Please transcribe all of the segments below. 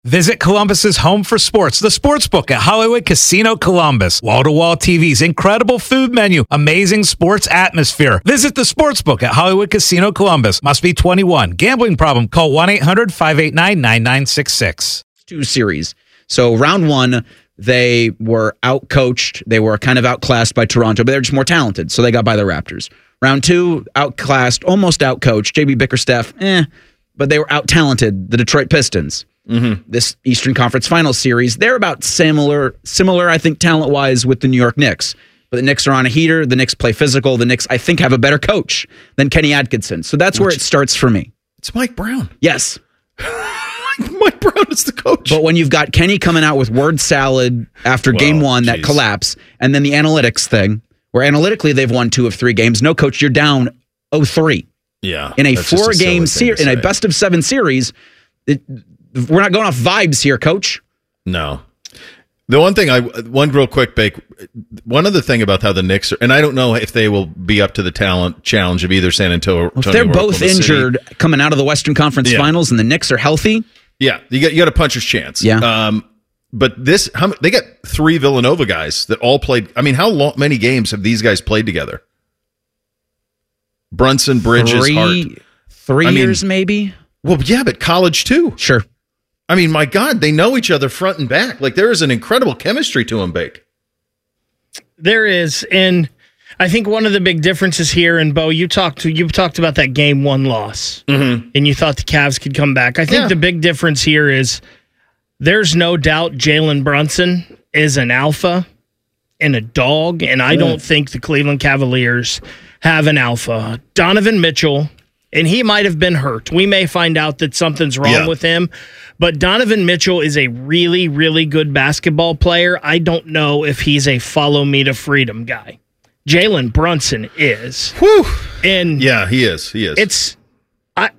Visit Columbus's home for sports, the Sportsbook at Hollywood Casino Columbus. Wall-to-wall TVs, incredible food menu, amazing sports atmosphere. Visit the Sportsbook at Hollywood Casino Columbus. Must be 21. Gambling problem? Call 1-800-589-9966. Two series. So round one, they were outcoached. They were kind of outclassed by Toronto, but they're just more talented, so they got by the Raptors. Round two, outclassed, almost outcoached. JB Bickerstaff, but they were out-talented, the Detroit Pistons. This Eastern Conference Finals series, they're about similar, I think, talent-wise with the New York Knicks. But the Knicks are on a heater. The Knicks play physical. The Knicks, I think, have a better coach than Kenny Atkinson. So that's where it starts for me. It's Mike Brown. Yes. Mike Brown is the coach. But when you've got Kenny coming out with word salad after game one, that collapse, and then the analytics thing, where analytically they've won 2 of 3 games. No, coach, you're down 0-3. Yeah. In a 4-game series, in a best-of-7 series, we're not going off vibes here, coach. No. The one thing one real quick, Bake, one other thing about how the Knicks are, and I don't know if they will be up to the talent challenge of either San Antonio or if they're both injured coming out of the Western Conference Finals and the Knicks are healthy. Yeah, you got a puncher's chance. Yeah. But they got 3 Villanova guys that all played. I mean, many games have these guys played together? Brunson, Bridges, Hart. 3 years maybe? Well, yeah, but college too. Sure. I mean, my God, they know each other front and back. Like, there is an incredible chemistry to them, Bake. There is, and I think one of the big differences here, and Bo, you talked about that game 1 loss, and you thought the Cavs could come back. I think the big difference here is there's no doubt Jalen Brunson is an alpha and a dog, and I don't think the Cleveland Cavaliers have an alpha. Donovan Mitchell, and he might have been hurt. We may find out that something's wrong with him. But Donovan Mitchell is a really, really good basketball player. I don't know if he's a follow me to freedom guy. Jalen Brunson is. Whew. And yeah, he is. He is. It's I'm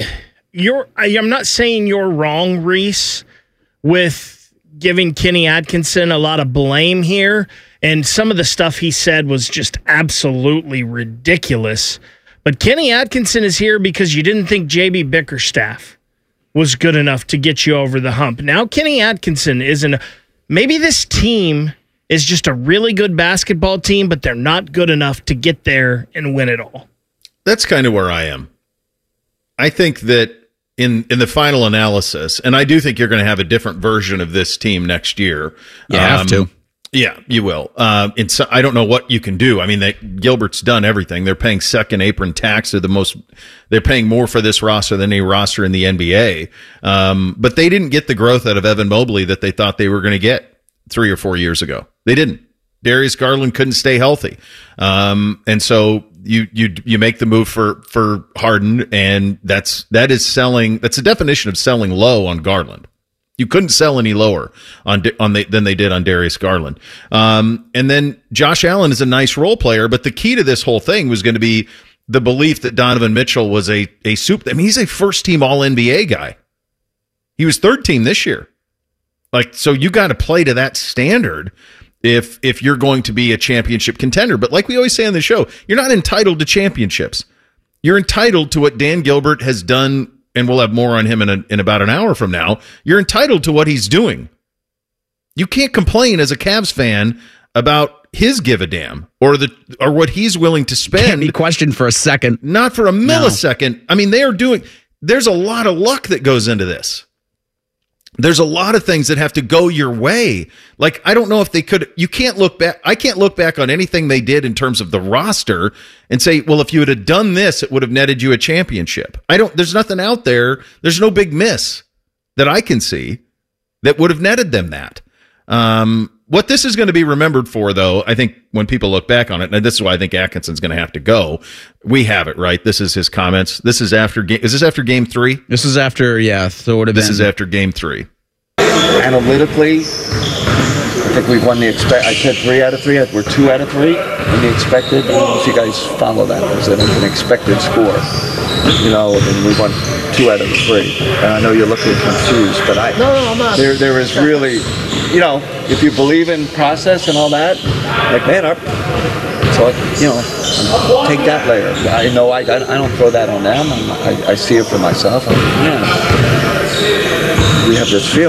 not saying you're wrong, Reese, with giving Kenny Atkinson a lot of blame here. And some of the stuff he said was just absolutely ridiculous. But Kenny Atkinson is here because you didn't think JB Bickerstaff was good enough to get you over the hump. Now Kenny Atkinson isn't. Maybe this team is just a really good basketball team, but they're not good enough to get there and win it all. That's kind of where I am. I think that in the final analysis, and I do think you're going to have a different version of this team next year. You have to. Yeah, you will. I don't know what you can do. I mean, Gilbert's done everything. They're paying second apron tax. They're paying more for this roster than any roster in the NBA. But they didn't get the growth out of Evan Mobley that they thought they were going to get 3 or 4 years ago. They didn't. Darius Garland couldn't stay healthy. And so you make the move for Harden, and that is selling. That's the definition of selling low on Garland. You couldn't sell any lower than they did on Darius Garland. And then Josh Allen is a nice role player, but the key to this whole thing was going to be the belief that Donovan Mitchell was a soup. I mean, he's a first-team All-NBA guy. He was third team this year. So you got to play to that standard if you're going to be a championship contender. But like we always say on the show, you're not entitled to championships. You're entitled to what Dan Gilbert has done, and we'll have more on him in about an hour from now. You're entitled to what he's doing. You can't complain as a Cavs fan about his give a damn or what he's willing to spend. Can't be questioned for a second. Not for a millisecond. No. I mean, there's a lot of luck that goes into this. There's a lot of things that have to go your way. Like, I don't know if they could. You can't look back. I can't look back on anything they did in terms of the roster and say, well, if you had done this, it would have netted you a championship. There's nothing out there. There's no big miss that I can see that would have netted them that. What this is going to be remembered for, though, I think when people look back on it, and this is why I think Atkinson's going to have to go. We have it, right? This is his comments. Is this after game 3? This is after, This is after game 3. Analytically, I think we've won I said 3 out of 3. We're 2 out of 3 in the expected. I don't know if you guys follow that. There's an expected score, and we won 2 out of 3. And I know you're looking confused, but I'm not. There is really, if you believe in process and all that, man up. So, take that layer. I know I don't throw that on them. I see it for myself. We have this feeling.